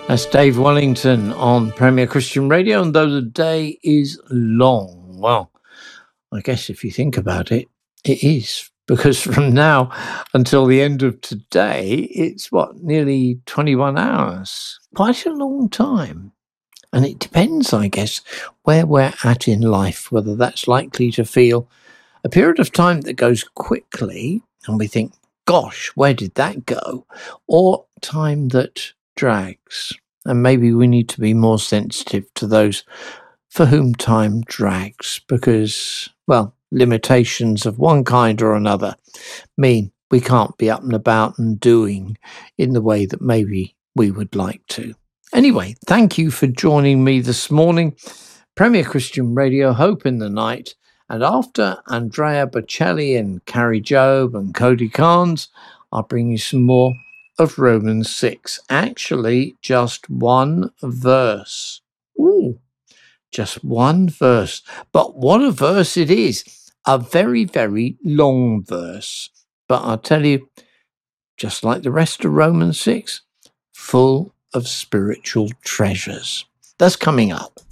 That's Dave Wellington on Premier Christian Radio, and though the day is long, well, I guess if you think about it, it is, because from now until the end of today, it's nearly 21 hours. Quite a long time. And it depends, I guess, where we're at in life, whether that's likely to feel a period of time that goes quickly and we think, gosh, where did that go? Or time that drags. And maybe we need to be more sensitive to those for whom time drags because, well, limitations of one kind or another mean we can't be up and about and doing in the way that maybe we would like to. Anyway, thank you for joining me this morning. Premier Christian Radio, Hope in the Night. And after Andrea Bocelli and Carrie Job and Cody Carnes, I'll bring you some more of Romans 6. Actually, just one verse. Ooh, just one verse. But what a verse it is. A very, very long verse. But I'll tell you, just like the rest of Romans 6, full of spiritual treasures. That's coming up.